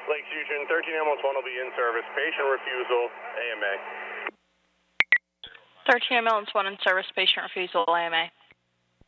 Lake Fusion, 13 ambulance 1 will be in service. Patient refusal, AMA. 13 ambulance 1 in service, patient refusal, AMA.